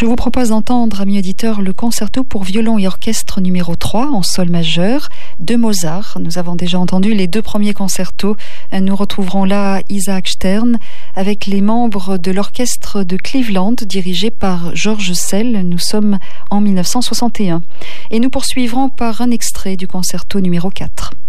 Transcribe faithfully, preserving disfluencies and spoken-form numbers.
Je vous propose d'entendre, amis auditeurs, le concerto pour violon et orchestre numéro trois en sol majeur de Mozart. Nous avons déjà entendu les deux premiers concertos. Nous retrouverons là Isaac Stern avec les membres de l'orchestre de Cleveland dirigé par George Szell. Nous sommes en mille neuf cent soixante et un. Et nous poursuivrons par un extrait du concerto numéro quatre.